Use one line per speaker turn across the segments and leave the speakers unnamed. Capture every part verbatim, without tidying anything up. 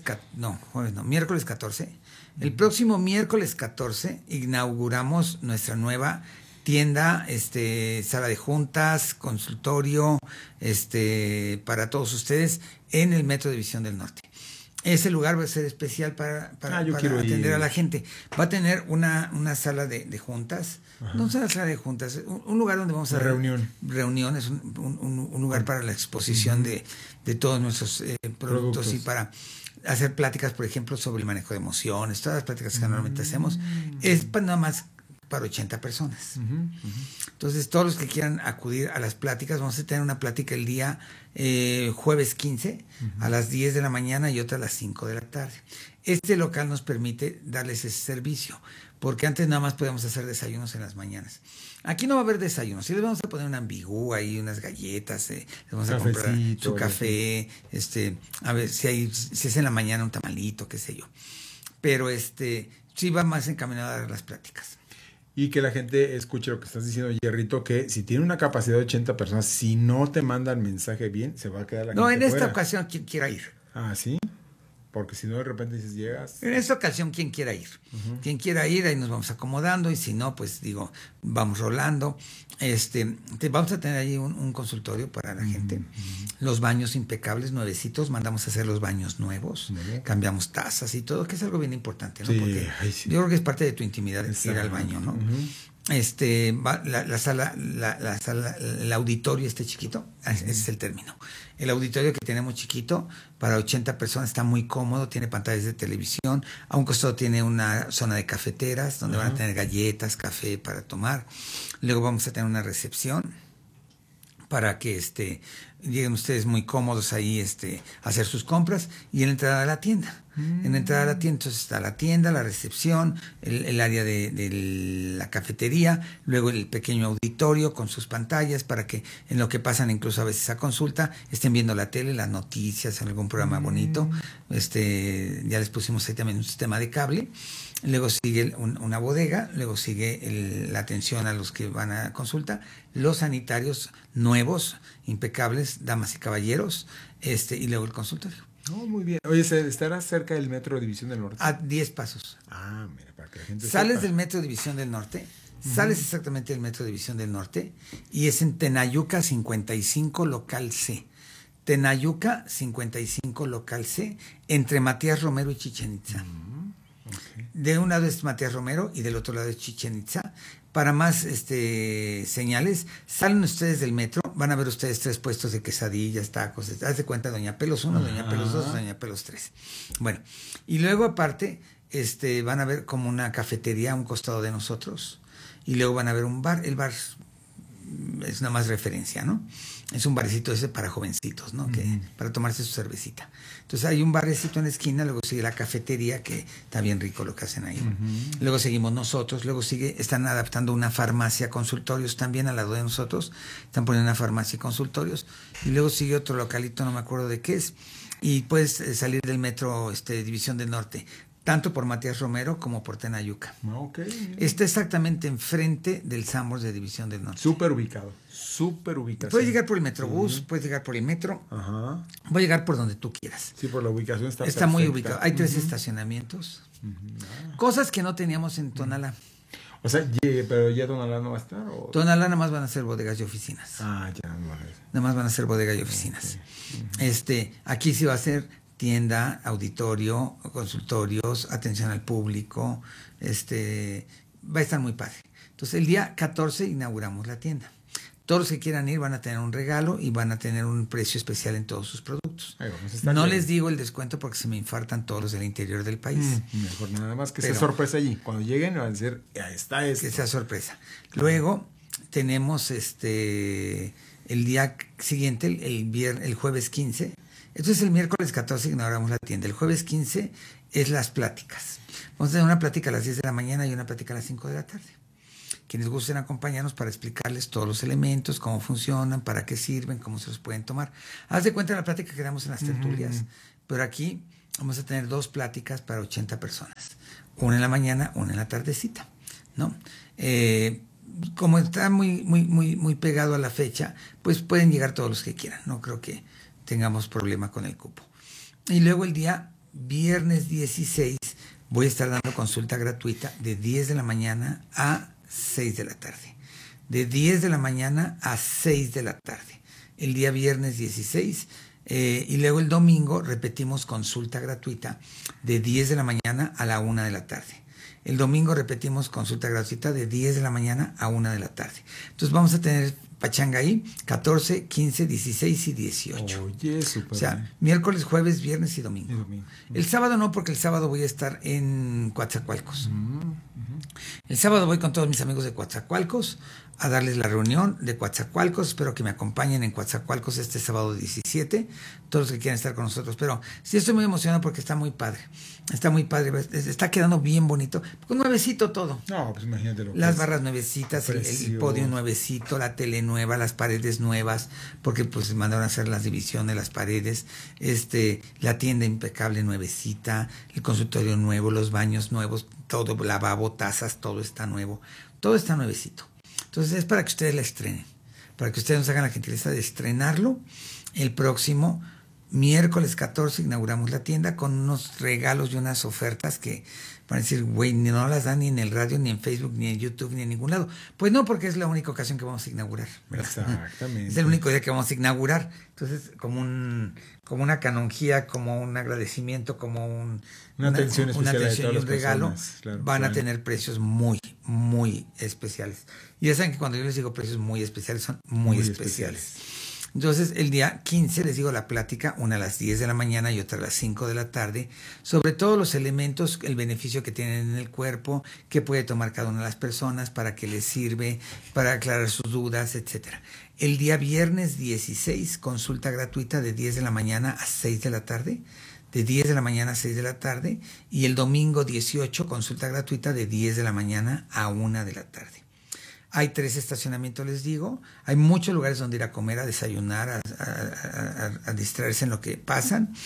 no, jueves no, miércoles catorce. El próximo miércoles catorce inauguramos nuestra nueva tienda, este, sala de juntas, consultorio, este, para todos ustedes en el Metro División del Norte. Ese lugar va a ser especial para, para,
ah,
para atender
ir.
a la gente. Va a tener una, una sala de, de juntas, Ajá. no es una sala de juntas, un, un lugar donde vamos a...
Reunión.
Reunión, es un, un, un lugar para la exposición uh-huh. de, de todos nuestros eh, productos, productos y para hacer pláticas, por ejemplo, sobre el manejo de emociones, todas las pláticas que uh-huh. normalmente hacemos. Es para nada más para ochenta personas. Uh-huh. Uh-huh. Entonces, todos los que quieran acudir a las pláticas, vamos a tener una plática el día eh, jueves quince uh-huh. a las diez de la mañana y otra a las cinco de la tarde. Este local nos permite darles ese servicio, porque antes nada más podíamos hacer desayunos en las mañanas. Aquí no va a haber desayunos, sí les vamos a poner un ambigú ahí, unas galletas, eh, les vamos a comprar su café, este, a ver si hay, si es en la mañana un tamalito, qué sé yo. Pero este, sí va más encaminado a dar las pláticas.
Y que la gente escuche lo que estás diciendo, Jerrito, que si tiene una capacidad de ochenta personas, si no te mandan mensaje bien, se va a quedar la
no,
gente
en esta
fuera.
ocasión, quien quiera ir.
Ah, ¿sí? Porque si no, de repente dices, llegas...
En esta ocasión, quien quiera ir. Uh-huh. Quien quiera ir, ahí nos vamos acomodando, y si no, pues digo, vamos rolando. Este, te, vamos a tener ahí un, un consultorio para la uh-huh. gente. Los baños impecables, nuevecitos, mandamos a hacer los baños nuevos, uh-huh. cambiamos tazas y todo, que es algo bien importante, ¿no?
Sí,
porque
ay, sí.
yo creo que es parte de tu intimidad ir al baño, ¿no? Uh-huh. Este, va, la, la sala, la, la sala, el auditorio este chiquito, ese es el término. El auditorio que tenemos chiquito para ochenta personas está muy cómodo, tiene pantallas de televisión, a un costado tiene una zona de cafeteras donde uh-huh. van a tener galletas, café para tomar. Luego vamos a tener una recepción para que este lleguen ustedes muy cómodos ahí este a hacer sus compras, y en la entrada a la tienda. Mm. En la entrada a la tienda, entonces está la tienda, la recepción, el, el área de, de la cafetería, luego el pequeño auditorio con sus pantallas para que en lo que pasan incluso a veces a consulta estén viendo la tele, las noticias, algún programa mm. bonito. Este, ya les pusimos ahí también un sistema de cable. Luego sigue un, una bodega, luego sigue el, la atención a los que van a consulta, los sanitarios nuevos, impecables, damas y caballeros, este y luego el consultorio.
Oh, muy bien. Oye, ¿estará cerca del Metro División del Norte?
A diez pasos.
Ah, mira, para que la gente
Sales
sepa.
del Metro División del Norte,
uh-huh.
sales exactamente del Metro División del Norte, y es en Tenayuca cincuenta y cinco, local C. Tenayuca cincuenta y cinco, local C, entre Matías Romero y Chichén Itzá. Uh-huh. Okay. De un lado es Matías Romero y del otro lado es Chichén Itzá. Para más este, señales, salen ustedes del metro, van a ver ustedes tres puestos de quesadillas, tacos, haz de cuenta Doña Pelos uno, Doña Pelos dos, Doña Pelos tres. Bueno, y luego aparte este, van a ver como una cafetería a un costado de nosotros, y luego van a ver un bar. El bar es nada más referencia, ¿no? Es un barecito ese para jovencitos, ¿no? Uh-huh. Que, para tomarse su cervecita. Entonces hay un barecito en la esquina, luego sigue la cafetería, que está bien rico lo que hacen ahí. Uh-huh. Luego seguimos nosotros, luego sigue, están adaptando una farmacia, consultorios también al lado de nosotros, están poniendo una farmacia y consultorios, y luego sigue otro localito, no me acuerdo de qué es, y puedes salir del metro este, División del Norte, tanto por Matías Romero como por Tenayuca.
Okay.
Está exactamente enfrente del Sanborns de División del Norte.
Súper ubicado, súper ubicado.
Puedes llegar por el Metrobús, uh-huh. puedes llegar por el metro,
Ajá.
puedes llegar por donde tú quieras.
Sí, por la ubicación está
Está perfecta. Muy ubicado. Hay tres uh-huh. estacionamientos. Uh-huh. Ah. Cosas que no teníamos en Tonalá.
O sea, pero ya Tonalá no va a estar. ¿O?
Tonalá nada más van a ser bodegas y oficinas.
Ah, ya no va a ser.
Nada más van a ser bodegas y oficinas. Okay. Uh-huh. Este, aquí sí va a ser tienda, auditorio, consultorios, atención al público, este, va a estar muy padre. Entonces el día catorce inauguramos la tienda. Todos los que quieran ir van a tener un regalo y van a tener un precio especial en todos sus productos. Ay, no bien. Les digo el descuento porque se me infartan todos los del interior del país.
Mm, mejor nada más que sea sorpresa allí. Cuando lleguen van a decir, ya está esto.
Que sea sorpresa. Luego tenemos este el día siguiente, el, el, viernes, el jueves quince. Entonces el miércoles catorce inauguramos la tienda. El jueves quince es las pláticas. Vamos a tener una plática a las diez de la mañana y una plática a las cinco de la tarde. Quienes gusten acompañarnos para explicarles todos los elementos, cómo funcionan, para qué sirven, cómo se los pueden tomar. Haz de cuenta la plática que damos en las tertulias, uh-huh. pero aquí vamos a tener dos pláticas para ochenta personas. Una en la mañana, una en la tardecita, ¿no? Eh, como está muy, muy, muy, muy pegado a la fecha, pues pueden llegar todos los que quieran. No creo que tengamos problema con el cupo. Y luego el día viernes dieciséis, voy a estar dando consulta gratuita de diez de la mañana a seis de la tarde. De diez de la mañana a seis de la tarde. El día viernes dieciséis. Eh, y luego el domingo repetimos consulta gratuita de diez de la mañana a la una de la tarde. El domingo repetimos consulta gratuita de diez de la mañana a una de la tarde. Entonces vamos a tener pachanga ahí catorce, quince, dieciséis y dieciocho.
Oye, súper.
O sea,
bien.
miércoles, jueves, viernes y domingo.
Y domingo.
El sábado no, porque el sábado voy a estar en Coatzacoalcos.
Mm, ujú.
El sábado voy con todos mis amigos de Coatzacoalcos a darles la reunión de Coatzacoalcos. Espero que me acompañen en Coatzacoalcos este sábado diecisiete, todos los que quieran estar con nosotros. Pero sí estoy muy emocionado porque está muy padre. Está muy padre, está quedando bien bonito. Con nuevecito todo.
No, pues imagínate lo que
Las
es.
barras nuevecitas, el, el
Precioso.
podio nuevecito, la tele nueva, las paredes nuevas, porque pues mandaron a hacer las divisiones, las paredes, este, la tienda impecable nuevecita, el consultorio nuevo, los baños nuevos, todo, lavabo, tazas, todo está nuevo, todo está nuevecito. Entonces es para que ustedes la estrenen, para que ustedes nos hagan la gentileza de estrenarlo. El próximo miércoles catorce inauguramos la tienda con unos regalos y unas ofertas que van a decir, güey, no las dan ni en el radio, ni en Facebook, ni en YouTube, ni en ningún lado. Pues no, porque es la única ocasión que vamos a inaugurar, ¿verdad?
Exactamente.
Es el único día que vamos a inaugurar. Entonces, como un como una canonjía, como un agradecimiento, como un,
Una atención
una
especial a
atención
todas
y un
las
regalo,
personas, claro,
van
claro.
a tener precios muy, muy especiales. Y ya saben que cuando yo les digo precios muy especiales, son muy,
Muy
especiales.
especiales.
Entonces, el día quince les digo la plática, una a las diez de la mañana y otra a las cinco de la tarde, sobre todos los elementos, el beneficio que tienen en el cuerpo, que puede tomar cada una de las personas, para qué les sirve, para aclarar sus dudas, etcétera. El día viernes dieciséis, consulta gratuita de diez de la mañana a seis de la tarde, de diez de la mañana a seis de la tarde, y el domingo dieciocho, consulta gratuita de diez de la mañana a una de la tarde. Hay tres estacionamientos, les digo. Hay muchos lugares donde ir a comer, a desayunar, a, a, a, a distraerse en lo que pasan,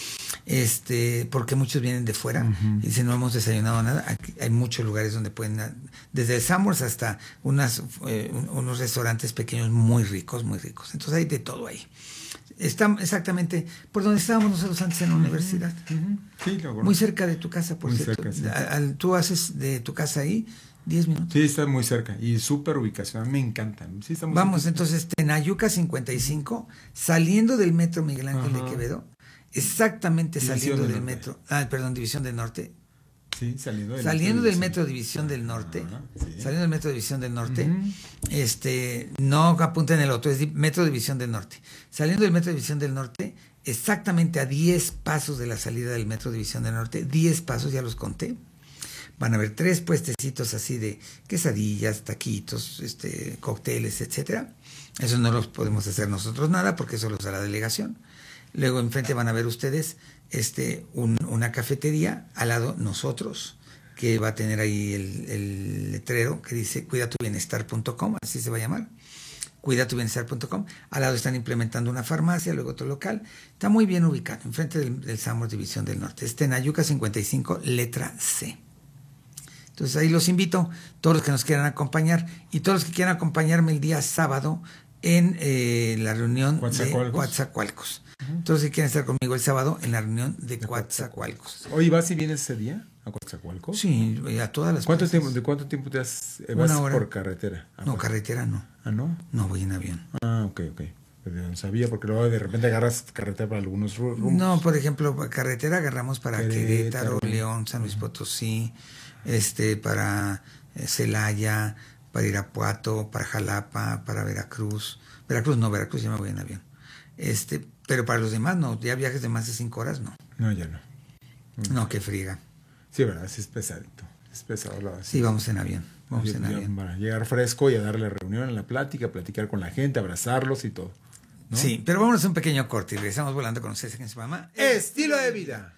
este, porque muchos vienen de fuera uh-huh. y dicen no hemos desayunado nada. Aquí hay muchos lugares donde pueden, desde el Summers hasta unas, eh, unos restaurantes pequeños muy ricos, muy ricos. Entonces hay de todo ahí. Está exactamente por donde estábamos nosotros antes en la uh-huh. universidad.
Uh-huh. Sí, lo
muy cerca de tu casa, por
muy
cierto.
Cerca, sí.
Al, tú haces de tu casa ahí diez minutos.
Sí, está muy cerca y súper ubicación, me encantan. Sí, está muy
Vamos,
cerca.
Entonces, Tenayuca cincuenta y cinco, saliendo del metro Miguel Ángel Ajá. de Quevedo, exactamente División saliendo del, del metro, ah, perdón, División del Norte.
Sí, saliendo del
saliendo
metro
del metro División del Norte,
Ajá, sí.
saliendo del metro División del Norte,
uh-huh.
este, no apunten el otro, es metro División del Norte. Saliendo del metro División del Norte, exactamente a diez pasos de la salida del metro División del Norte, diez pasos, ya los conté. Van a haber tres puestecitos así de quesadillas, taquitos, este, cócteles, etcétera. Eso no los podemos hacer nosotros nada porque eso los da la delegación. Luego enfrente van a ver ustedes este, un, una cafetería, al lado nosotros, que va a tener ahí el, el letrero que dice cuida tu bienestar punto com, así se va a llamar. cuida tu bienestar punto com. Al lado están implementando una farmacia, luego otro local. Está muy bien ubicado, enfrente del, del Summers División del Norte. Es Tenayuca cincuenta y cinco, letra C. Entonces ahí los invito, todos los que nos quieran acompañar y todos los que quieran acompañarme el día sábado en eh, la reunión
Coatzacoalcos.
de Coatzacoalcos. Uh-huh. Todos los que quieran estar conmigo el sábado en la reunión de, de Coatzacoalcos.
Oye, ¿vas y vienes ese día a Coatzacoalcos?
Sí, a todas las
¿Cuánto
plazas.
tiempo, ¿De cuánto tiempo te has, eh, vas por carretera?
No, pues. carretera no.
¿Ah, no?
No, voy en avión.
Ah, ok, ok. No sabía, porque luego de repente agarras carretera para algunos rumbos.
No, por ejemplo, carretera agarramos para Querétaro, Querétaro León, San Luis uh-huh. Potosí, este, para eh, Celaya, para Irapuato, para Jalapa, para Veracruz. Veracruz no, Veracruz ya me voy en avión. Este, pero para los demás no, ya viajes de más de cinco horas no.
No, ya no.
No, no qué friega.
Sí, verdad, sí es pesadito. Es pesado lo así.
Sí, vamos en avión. Vamos
sí,
en avión.
Para llegar fresco y a darle reunión en la plática, platicar con la gente, abrazarlos y todo. ¿No?
Sí, pero vámonos a un pequeño corte y regresamos volando con ustedes en su programa
Estilo de Vida.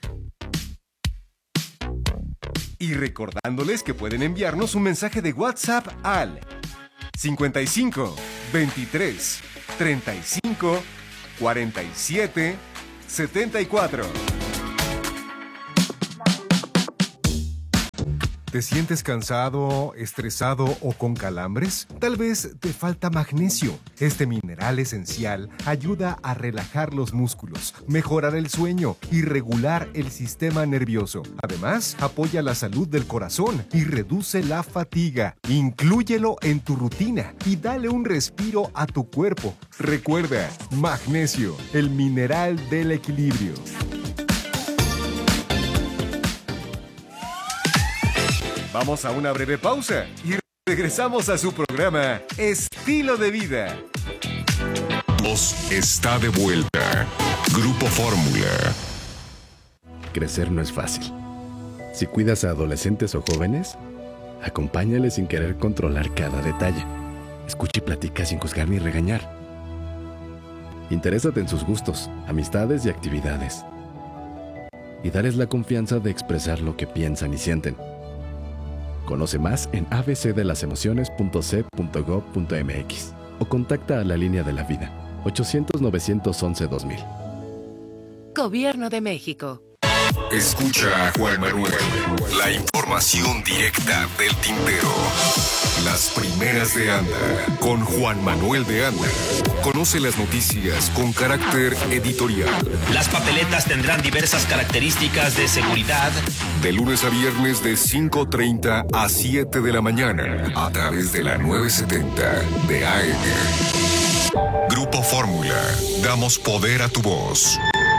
Y recordándoles que pueden enviarnos un mensaje de WhatsApp al cincuenta y cinco, veintitrés, treinta y cinco, cuarenta y siete, setenta y cuatro. ¿Te sientes cansado, estresado o con calambres? Tal vez te falta magnesio. Este mineral esencial ayuda a relajar los músculos, mejorar el sueño y regular el sistema nervioso. Además, apoya la salud del corazón y reduce la fatiga. Inclúyelo en tu rutina y dale un respiro a tu cuerpo. Recuerda, magnesio, el mineral del equilibrio. Vamos a una breve pausa y regresamos a su programa Estilo de Vida.
Os está de vuelta. Grupo Fórmula.
Crecer no es fácil. Si cuidas a adolescentes o jóvenes, acompáñales sin querer controlar cada detalle. Escucha y platica sin juzgar ni regañar. Interésate en sus gustos, amistades y actividades. Y dales la confianza de expresar lo que piensan y sienten. Conoce más en a b c de las emociones punto c punto gob punto m x o contacta a la línea de la vida ochocientos, novecientos once, dos mil.
Gobierno de México.
Escucha a Juan Manuel. La información directa del tintero. Las primeras de Anda con Juan Manuel de Anda. Conoce las noticias con carácter editorial.
Las papeletas tendrán diversas características de seguridad.
De lunes a viernes de cinco treinta a siete de la mañana a través de la novecientos setenta de A M. Grupo Fórmula. Damos poder a tu voz.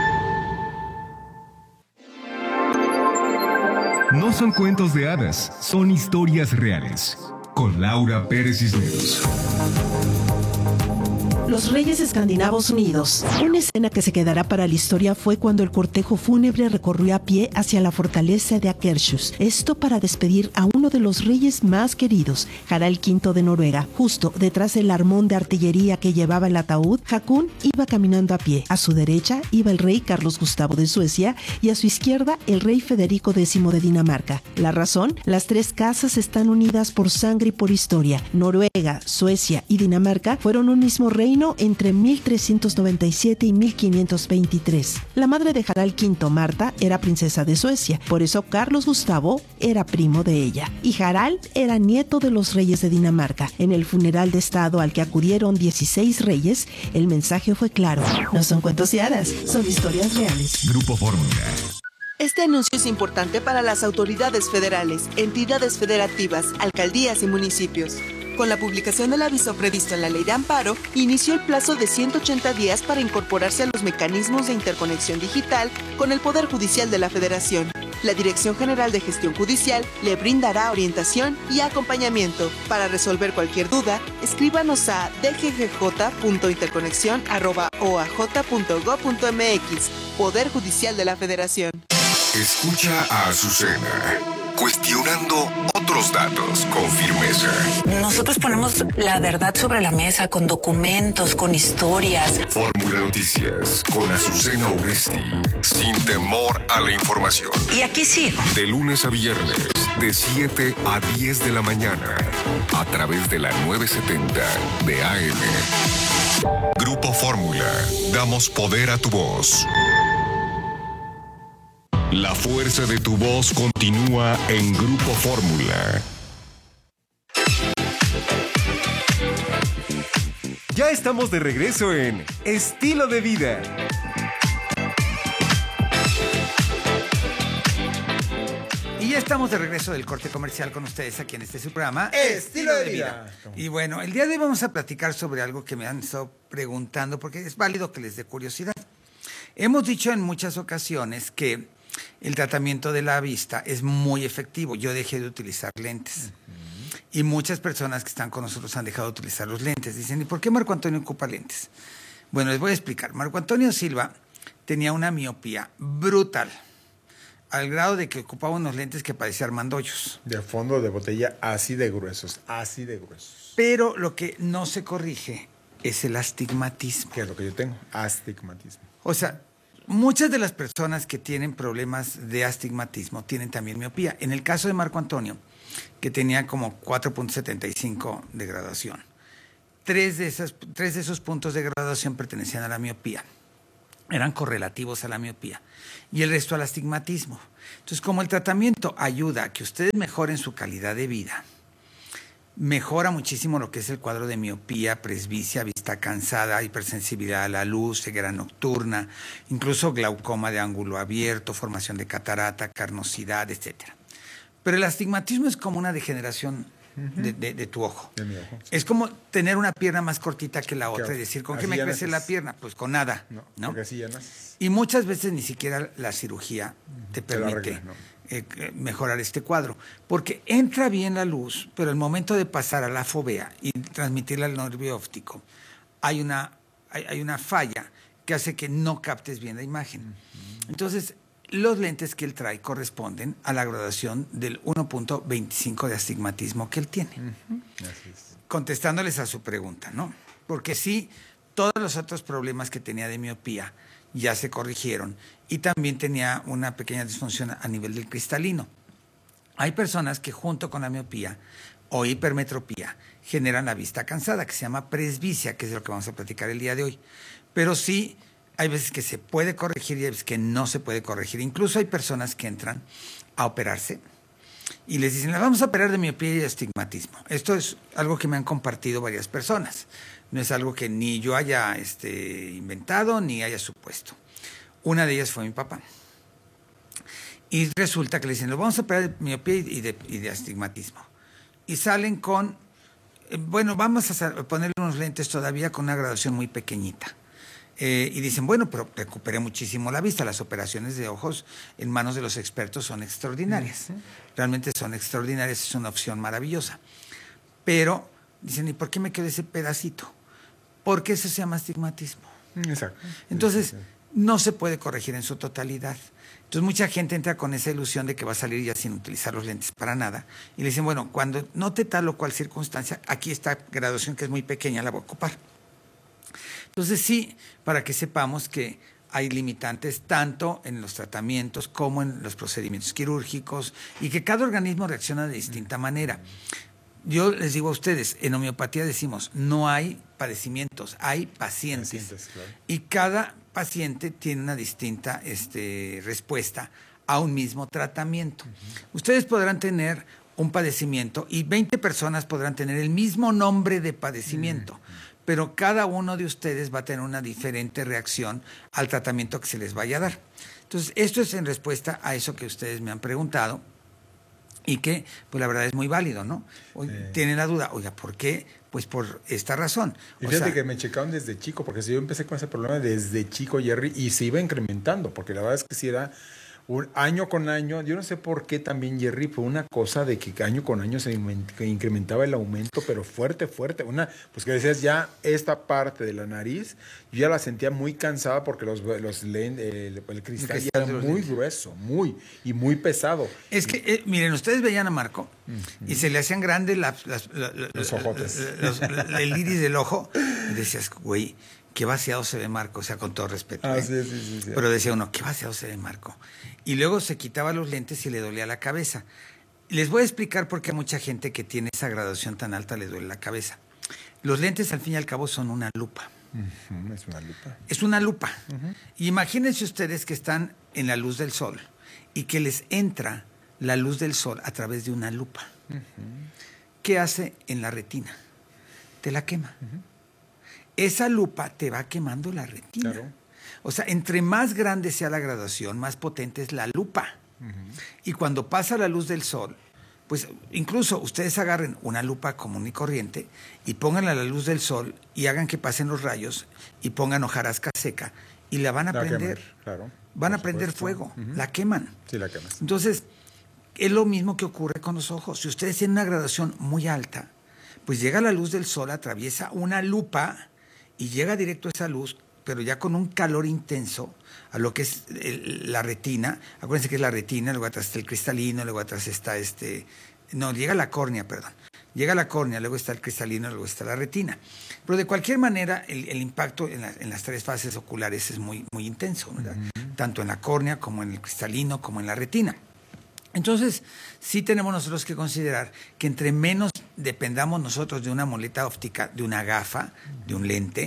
No son cuentos de hadas, son historias reales. Con Laura Pérez Cisneros.
Los Reyes Escandinavos Unidos. Una escena que se quedará para la historia fue cuando el cortejo fúnebre recorrió a pie hacia la fortaleza de Akershus. Esto para despedir a uno de los reyes más queridos, Harald quinto de Noruega. Justo detrás del armón de artillería que llevaba el ataúd, Hakon iba caminando a pie. A su derecha iba el rey Carlos Gustavo de Suecia y a su izquierda el rey Federico décimo de Dinamarca. La razón, las tres casas están unidas por sangre y por historia. Noruega, Suecia y Dinamarca fueron un mismo reino entre mil trescientos noventa y siete y mil quinientos veintitrés. La madre de Harald quinto, Marta, era princesa de Suecia, por eso Carlos Gustavo era primo de ella. Y Harald era nieto de los reyes de Dinamarca. En el funeral de estado al que acudieron dieciséis reyes, el mensaje fue claro. No son cuentos de hadas, son historias reales.
Grupo Fórmula.
Este anuncio es importante para las autoridades federales, entidades federativas, alcaldías y municipios. Con la publicación del aviso previsto en la Ley de Amparo, inició el plazo de ciento ochenta días para incorporarse a los mecanismos de interconexión digital con el Poder Judicial de la Federación. La Dirección General de Gestión Judicial le brindará orientación y acompañamiento. Para resolver cualquier duda, escríbanos a d g g j punto interconexión arroba o a j punto gob punto m x, Poder Judicial de la Federación.
Escucha a Azucena, cuestionando otros datos con firmeza.
Nosotros ponemos la verdad sobre la mesa con documentos, con historias.
Fórmula Noticias con Azucena Oresti, sin temor a la información.
Y aquí sigo.
De lunes a viernes, de siete a diez de la mañana, a través de la novecientos setenta de A M. Grupo Fórmula, damos poder a tu voz. La fuerza de tu voz continúa en Grupo Fórmula.
Ya estamos de regreso en Estilo de Vida.
Y ya estamos de regreso del corte comercial con ustedes aquí en este su programa
Estilo de Vida.
Y bueno, el día de hoy vamos a platicar sobre algo que me han estado preguntando porque es válido que les dé curiosidad. Hemos dicho en muchas ocasiones que el tratamiento de la vista es muy efectivo. Yo dejé de utilizar lentes. Uh-huh. Y muchas personas que están con nosotros han dejado de utilizar los lentes. Dicen, ¿y por qué Marco Antonio ocupa lentes? Bueno, les voy a explicar. Marco Antonio Silva tenía una miopía brutal, al grado de que ocupaba unos lentes que parecían Armando Hoyos.
De fondo de botella, así de gruesos, así de gruesos.
Pero lo que no se corrige es el astigmatismo.
¿Qué es lo que yo tengo? Astigmatismo.
O sea, muchas de las personas que tienen problemas de astigmatismo tienen también miopía. En el caso de Marco Antonio, que tenía como cuatro punto setenta y cinco de graduación, tres de, esas, tres de esos puntos de graduación pertenecían a la miopía. eran correlativos a la miopía y el resto al astigmatismo. Entonces, como el tratamiento ayuda a que ustedes mejoren su calidad de vida, mejora muchísimo lo que es el cuadro de miopía, presbicia, vista cansada, hipersensibilidad a la luz, ceguera nocturna, incluso glaucoma de ángulo abierto, formación de catarata, carnosidad, etcétera. Pero el astigmatismo es como una degeneración uh-huh. de, de, de tu ojo.
De mi ojo. Sí.
Es como tener una pierna más cortita que la otra
Claro.
y decir, ¿con
Así
qué me
ya
crece
naces.
la pierna? Pues con nada.
No,
¿no?
porque así ya naces.
Y muchas veces ni siquiera la cirugía te
Te lo
permite
arregla, ¿no?
eh, mejorar este cuadro. Porque entra bien la luz, pero al momento de pasar a la fovea y transmitirla al nervio óptico, hay una, hay, hay una falla que hace que no captes bien la imagen. Uh-huh. Entonces, los lentes que él trae corresponden a la graduación del uno punto veinticinco de astigmatismo que él tiene.
Uh-huh. Así es.
Contestándoles a su pregunta, ¿no? Porque sí, todos los otros problemas que tenía de miopía ya se corrigieron y también tenía una pequeña disfunción a nivel del cristalino. Hay personas que junto con la miopía o hipermetropía generan la vista cansada, que se llama presbicia, que es de lo que vamos a platicar el día de hoy. Pero sí, hay veces que se puede corregir y hay veces que no se puede corregir. Incluso hay personas que entran a operarse y les dicen, las vamos a operar de miopía y astigmatismo. Esto es algo que me han compartido varias personas. No es algo que ni yo haya este, inventado ni haya supuesto. Una de ellas fue mi papá. Y resulta que le dicen, lo vamos a operar de miopía y de, y de astigmatismo. Y salen con, eh, bueno, vamos a ponerle unos lentes todavía con una graduación muy pequeñita. Eh, y dicen, bueno, pero recuperé muchísimo la vista. Las operaciones de ojos en manos de los expertos son extraordinarias. Uh-huh. Realmente son extraordinarias, es una opción maravillosa. Pero dicen, ¿y por qué me quedó ese pedacito? Porque eso se llama astigmatismo.
Exacto.
Entonces,
sí, sí, sí.
no se puede corregir en su totalidad. Entonces, mucha gente entra con esa ilusión de que va a salir ya sin utilizar los lentes para nada. Y le dicen, bueno, cuando note tal o cual circunstancia, aquí esta graduación que es muy pequeña, la voy a ocupar. Entonces, sí, para que sepamos que hay limitantes tanto en los tratamientos como en los procedimientos quirúrgicos y que cada organismo reacciona de distinta manera. Yo les digo a ustedes, en homeopatía decimos, no hay padecimientos, hay pacientes.
Pacientes, claro.
Y cada paciente tiene una distinta este, respuesta a un mismo tratamiento. Uh-huh. Ustedes podrán tener un padecimiento y veinte personas podrán tener el mismo nombre de padecimiento, uh-huh. pero cada uno de ustedes va a tener una diferente reacción al tratamiento que se les vaya a dar. Entonces, esto es en respuesta a eso que ustedes me han preguntado. Y que, pues la verdad es muy válido, ¿no? Hoy eh. Tienen la duda, oiga, ¿por qué? Pues por esta razón.
Y fíjate o sea, que me checaron desde chico, porque si yo empecé con ese problema desde chico, Jerry, y se iba incrementando, porque la verdad es que si era un año con año, yo no sé por qué también, Jerry, fue una cosa de que año con año se incrementaba el aumento, pero fuerte, fuerte. Una, pues que decías, ya esta parte de la nariz, yo ya la sentía muy cansada porque los, los el, el, el cristal el ya era muy lentes. grueso, muy, y muy pesado.
Es que, eh, miren, ustedes veían a Marco uh-huh. y se le hacían grandes las, las, las,
los ojotes.
Los, los, el iris del ojo, y decías, güey, qué vaciado se ve Marco, o sea, con todo respeto.
Ah,
¿eh?
sí, sí, sí, sí.
Pero decía uno, qué vaciado se ve Marco. Y luego se quitaba los lentes y le dolía la cabeza. Les voy a explicar por qué a mucha gente que tiene esa graduación tan alta le duele la cabeza. Los lentes, al fin y al cabo, son una lupa.
Uh-huh, es una lupa.
Es una lupa. Uh-huh. Y imagínense ustedes que están en la luz del sol y que les entra la luz del sol a través de una lupa. Uh-huh. ¿Qué hace en la retina? Te la quema. Uh-huh. Esa lupa te va quemando la retina. Claro. O sea, entre más grande sea la graduación, más potente es la lupa. Uh-huh. Y cuando pasa la luz del sol, pues incluso ustedes agarren una lupa común y corriente y pónganla a la luz del sol y hagan que pasen los rayos y pongan hojarasca seca y la van a
la
prender.
Queman, claro,
van a prender fuego, uh-huh. la queman.
Sí, la quemas.
Entonces, es lo mismo que ocurre con los ojos. Si ustedes tienen una graduación muy alta, pues llega la luz del sol, atraviesa una lupa y llega directo a esa luz, pero ya con un calor intenso a lo que es el, la retina. Acuérdense que es la retina, luego atrás está el cristalino, luego atrás está este... No, llega la córnea, perdón. Llega la córnea, luego está el cristalino, luego está la retina. Pero de cualquier manera, el, el impacto en, la, en las tres fases oculares es muy, muy intenso, ¿verdad? Uh-huh. Tanto en la córnea, como en el cristalino, como en la retina. Entonces, sí tenemos nosotros que considerar que entre menos dependamos nosotros de una muleta óptica, de una gafa, de un lente,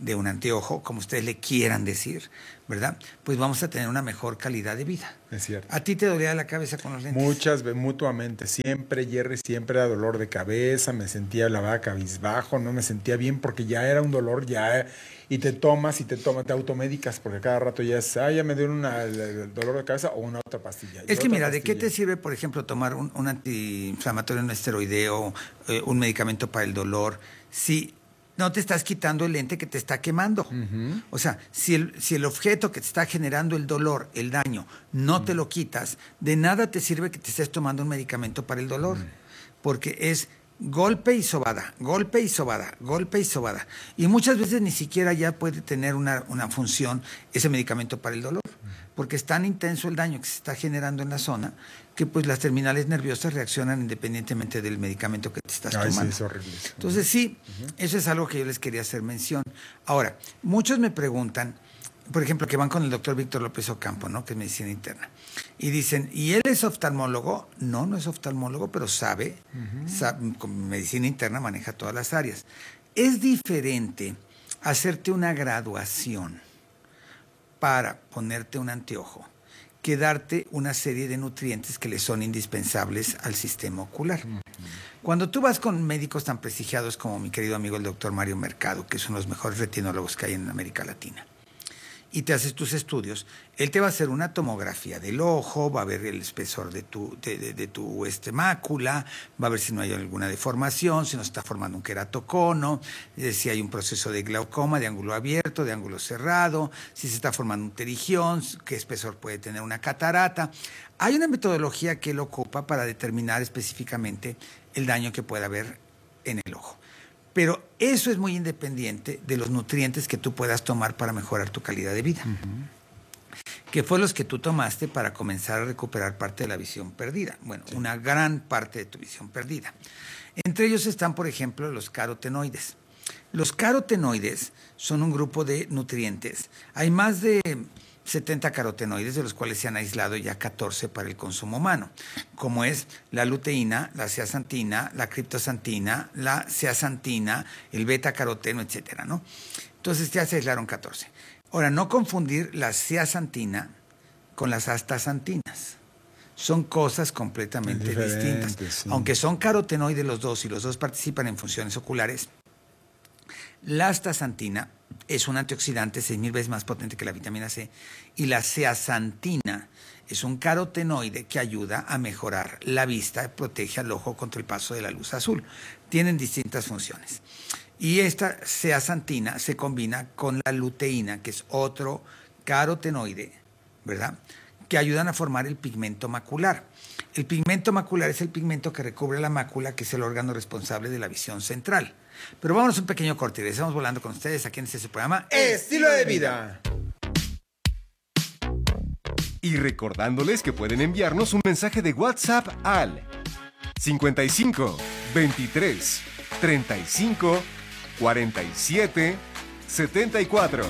de un anteojo, como ustedes le quieran decir, ¿verdad? Pues vamos a tener una mejor calidad de vida.
Es cierto.
¿A ti te dolía la cabeza con los lentes?
Muchas veces, mutuamente. Siempre, Jerry, siempre era dolor de cabeza, me sentía la vaca cabizbajo, no me sentía bien porque ya era un dolor, ya... Y te tomas y te tomas, te automédicas porque cada rato ya es, ah, ya me dieron una, el dolor de cabeza o una otra pastilla.
Es que mira, ¿de qué te sirve, por ejemplo, tomar un, un antiinflamatorio no esteroideo, eh, un medicamento para el dolor, si no te estás quitando el lente que te está quemando? Uh-huh. O sea, si el, si el objeto que te está generando el dolor, el daño, no uh-huh. te lo quitas, de nada te sirve que te estés tomando un medicamento para el dolor, uh-huh. porque es... golpe y sobada, golpe y sobada, golpe y sobada. Y muchas veces ni siquiera ya puede tener una, una función ese medicamento para el dolor, porque es tan intenso el daño que se está generando en la zona que pues las terminales nerviosas reaccionan independientemente del medicamento que te estás
Ay,
tomando.
Sí, es horrible.
Entonces sí, uh-huh. eso es algo que yo les quería hacer mención. Ahora, muchos me preguntan, por ejemplo, que van con el doctor Víctor López Ocampo, ¿no? Que es medicina interna. Y dicen, ¿y él es oftalmólogo? No, no es oftalmólogo, pero sabe, uh-huh. sabe, con medicina interna maneja todas las áreas. Es diferente hacerte una graduación para ponerte un anteojo que darte una serie de nutrientes que le son indispensables al sistema ocular. Uh-huh. Cuando tú vas con médicos tan prestigiados como mi querido amigo el doctor Mario Mercado, que es uno de los mejores retinólogos que hay en América Latina, y te haces tus estudios, él te va a hacer una tomografía del ojo, va a ver el espesor de tu, de, de, de tu este, mácula, va a ver si no hay alguna deformación, si no se está formando un queratocono, eh, si hay un proceso de glaucoma, de ángulo abierto, de ángulo cerrado, si se está formando un pterigión, qué espesor puede tener una catarata. Hay una metodología que él ocupa para determinar específicamente el daño que pueda haber en el ojo. Pero eso es muy independiente de los nutrientes que tú puedas tomar para mejorar tu calidad de vida. Uh-huh. Que fue los que tú tomaste para comenzar a recuperar parte de la visión perdida. Bueno, sí. una gran parte de tu visión perdida. Entre ellos están, por ejemplo, los carotenoides. Los carotenoides son un grupo de nutrientes. Hay más de setenta carotenoides, de los cuales se han aislado ya catorce para el consumo humano, como es la luteína, la zeaxantina, la criptoxantina, la zeaxantina, el beta-caroteno, etcétera, ¿no? Entonces ya se aislaron catorce. Ahora, no confundir la zeaxantina con las astaxantinas. Son cosas completamente distintas. Sí. Aunque son carotenoides los dos y los dos participan en funciones oculares, la astaxantina es un antioxidante seis mil veces más potente que la vitamina C y la zeaxantina es un carotenoide que ayuda a mejorar la vista, protege al ojo contra el paso de la luz azul. Tienen distintas funciones. Y esta zeaxantina se combina con la luteína, que es otro carotenoide, ¿verdad?, que ayudan a formar el pigmento macular. El pigmento macular es el pigmento que recubre la mácula, que es el órgano responsable de la visión central. Pero vámonos un pequeño corte y estamos volando con ustedes aquí en este programa
Estilo de Vida.
Y recordándoles que pueden enviarnos un mensaje de WhatsApp al cincuenta y cinco, veintitrés, treinta y cinco, cuarenta y siete, setenta y cuatro.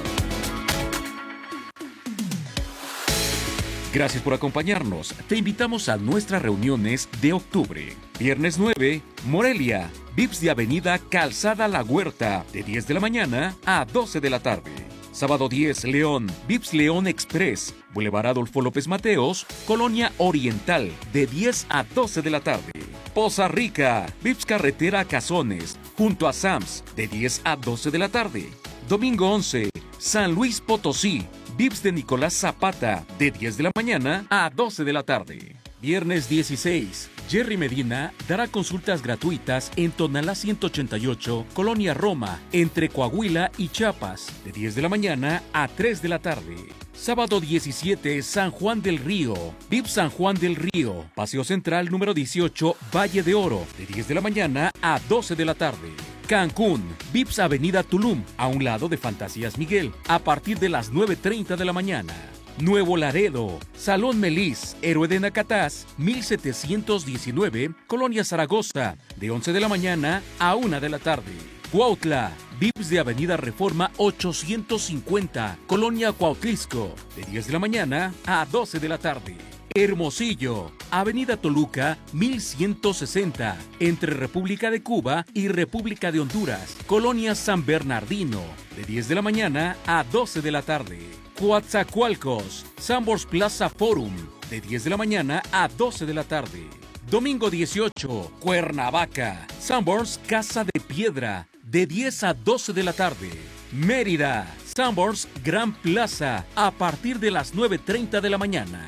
Gracias por acompañarnos. Te invitamos a nuestras reuniones de octubre. Viernes nueve, Morelia, V I P S de Avenida Calzada La Huerta, de diez de la mañana a doce de la tarde. Sábado diez, León, V I P S León Express, Boulevard Adolfo López Mateos, Colonia Oriental, de diez a doce de la tarde. Poza Rica, V I P S Carretera Cazones, junto a Sams, de diez a doce de la tarde. Domingo once, San Luis Potosí, V I P S de Nicolás Zapata, de diez de la mañana a doce de la tarde. Viernes dieciséis, Jerry Medina dará consultas gratuitas en Tonalá ciento ochenta y ocho, Colonia Roma, entre Coahuila y Chiapas, de diez de la mañana a tres de la tarde. Sábado diecisiete, San Juan del Río, V I P S San Juan del Río, Paseo Central número dieciocho, Valle de Oro, de diez de la mañana a doce de la tarde. Cancún, V I P S Avenida Tulum, a un lado de Fantasías Miguel, a partir de las nueve treinta de la mañana. Nuevo Laredo, Salón Melis, Héroe de Nacatás, mil setecientos diecinueve, Colonia Zaragoza, de once de la mañana a una de la tarde. Cuautla, V I P S de Avenida Reforma ochocientos cincuenta, Colonia Cuautlisco, de diez de la mañana a doce de la tarde. Hermosillo, Avenida Toluca, mil ciento sesenta, entre República de Cuba y República de Honduras, Colonia San Bernardino, de diez de la mañana a doce de la tarde. Coatzacoalcos, Sanborns Plaza Forum, de diez de la mañana a doce de la tarde. Domingo dieciocho, Cuernavaca, Sanborns Casa de Piedra, de diez a doce de la tarde. Mérida, Sanborns Gran Plaza, a partir de las nueve treinta de la mañana.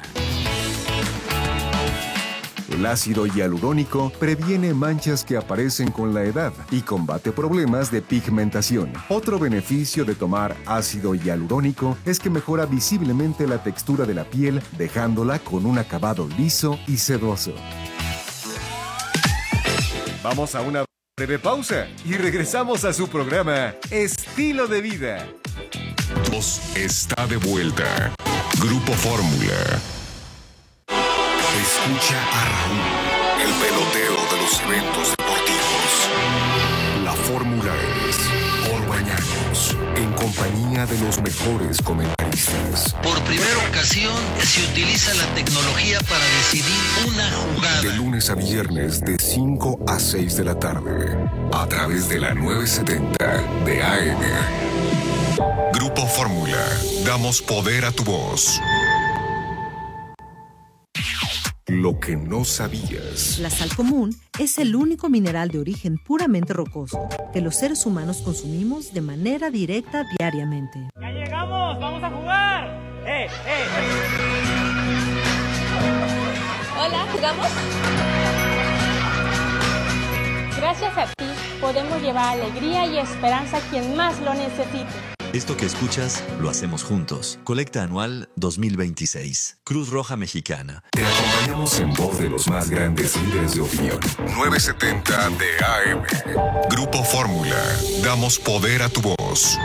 El ácido hialurónico previene manchas que aparecen con la edad y combate problemas de pigmentación. Otro beneficio de tomar ácido hialurónico es que mejora visiblemente la textura de la piel, dejándola con un acabado liso y sedoso. Vamos a una breve pausa y regresamos a su programa Estilo de Vida.
Dos está de vuelta. Grupo Fórmula. Escucha a Raúl, el pelotero de los eventos deportivos. La Fórmula es por Bañanos, en compañía de los mejores comentaristas.
Por primera ocasión se utiliza la tecnología para decidir una jugada.
De lunes a viernes de cinco a seis de la tarde, a través de la nueve setenta de A M. Grupo Fórmula, damos poder a tu voz. Lo que no sabías.
La sal común es el único mineral de origen puramente rocoso que los seres humanos consumimos de manera directa diariamente.
¡Ya llegamos! ¡Vamos a jugar! ¡Eh, eh!
Hola, ¿jugamos? Gracias a ti podemos llevar alegría y esperanza a quien más lo necesite.
Esto que escuchas, lo hacemos juntos. Colecta anual dos mil veintiséis. Cruz Roja Mexicana.
Te acompañamos en voz de los más grandes líderes de opinión. nueve setenta de A M. Grupo Fórmula. Damos poder a tu voz.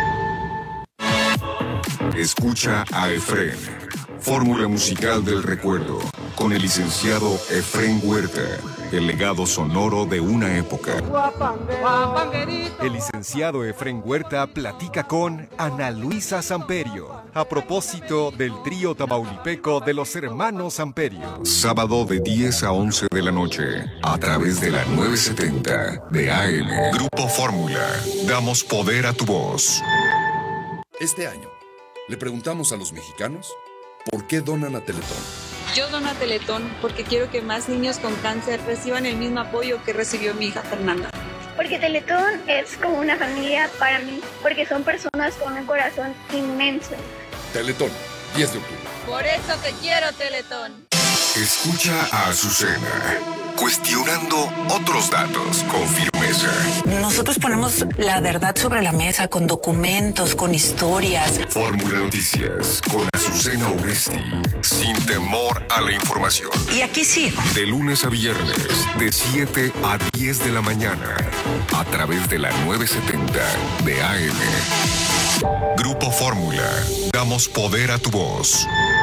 Escucha a Efrén. Fórmula musical del recuerdo. Con el licenciado Efrén Huerta. El legado sonoro de una época.
El licenciado Efrén Huerta platica con Ana Luisa Samperio a propósito del trío tamaulipeco de los hermanos Samperio.
Sábado de diez a once de la noche, a través de la nueve setenta de A M. Grupo Fórmula. Damos poder a tu voz.
Este año, le preguntamos a los mexicanos por qué donan a Teletón.
Yo dono a Teletón porque quiero que más niños con cáncer reciban el mismo apoyo que recibió mi hija Fernanda.
Porque Teletón es como una familia para mí, porque son personas con un corazón inmenso.
Teletón, diez de octubre.
Por eso te quiero, Teletón.
Escucha a Azucena, cuestionando otros datos con firmeza.
Nosotros ponemos la verdad sobre la mesa con documentos, con historias.
Fórmula Noticias con Azucena Oresti, sin temor a la información.
Y aquí sigo.
De lunes a viernes, de siete a diez de la mañana, a través de la nueve setenta de A M. Grupo Fórmula, damos poder a tu voz.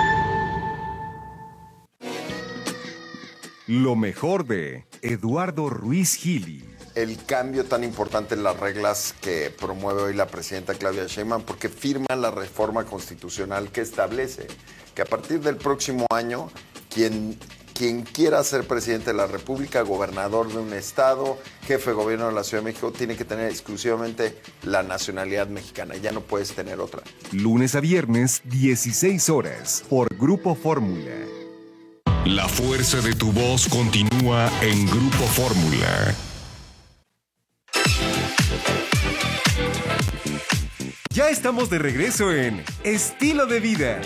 Lo mejor de Eduardo Ruiz Gili.
El cambio tan importante en las reglas que promueve hoy la presidenta Claudia Sheinbaum, porque firma la reforma constitucional que establece que a partir del próximo año, quien, quien quiera ser presidente de la República, gobernador de un estado, jefe de gobierno de la Ciudad de México, tiene que tener exclusivamente la nacionalidad mexicana, ya no puedes tener otra.
Lunes a viernes, dieciséis horas, por Grupo Fórmula.
La fuerza de tu voz continúa en Grupo Fórmula.
Ya estamos de regreso en Estilo de Vida.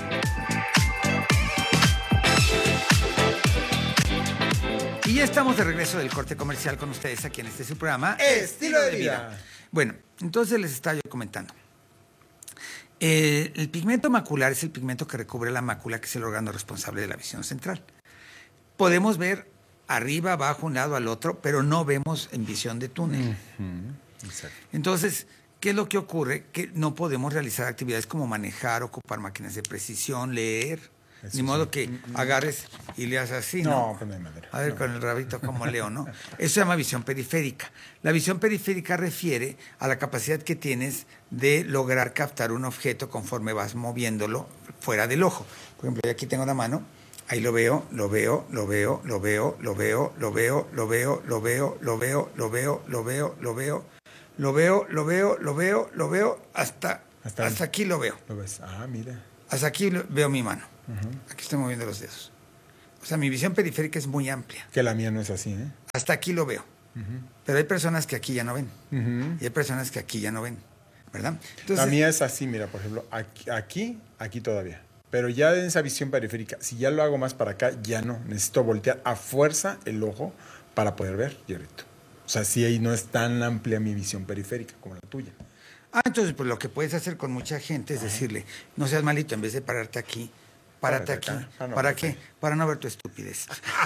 Y ya estamos de regreso del corte comercial con ustedes aquí en este su programa
Estilo de Vida.
Bueno, entonces les estaba yo comentando. Eh, el pigmento macular es el pigmento que recubre la mácula, que es el órgano responsable de la visión central. Podemos ver arriba, abajo, un lado al otro, pero no vemos en visión de túnel.
Uh-huh. Exacto.
Entonces, ¿qué es lo que ocurre? Que no podemos realizar actividades como manejar, ocupar máquinas de precisión, leer. Eso Ni modo sí. que agarres y leas así, ¿no?
No, pues no hay manera.
A ver,
no.
con el rabito como leo, ¿no? Eso se llama visión periférica. La visión periférica refiere a la capacidad que tienes de lograr captar un objeto conforme vas moviéndolo fuera del ojo. Por ejemplo, yo aquí tengo la mano. Ahí lo veo, lo veo, lo veo, lo veo, lo veo, lo veo, lo veo, lo veo, lo veo, lo veo, lo veo, lo veo, lo veo, lo veo, lo veo, lo veo, hasta, hasta, hasta aquí lo veo.
Lo ves. Ah, mira.
Hasta aquí lo, veo mi mano.
Uh-huh.
Aquí estoy moviendo los dedos. O sea, mi visión periférica es muy amplia.
Que la mía no es así, ¿eh?
Hasta aquí lo veo. Uh-huh. Pero hay personas que aquí ya no ven.
Uh-huh.
Y hay personas que aquí ya no ven, ¿verdad?
Entonces, la mía es así, mira, por ejemplo, aquí, aquí, aquí todavía. Pero ya en esa visión periférica, si ya lo hago más para acá, ya no. Necesito voltear a fuerza el ojo para poder ver, Jerrito. O sea, sí, ahí no es tan amplia mi visión periférica como la tuya.
Ah, entonces, pues lo que puedes hacer con mucha gente es decirle, no seas malito, en vez de pararte aquí, párate aquí. Ah, no, ¿Para qué? Para no ver tu estupidez.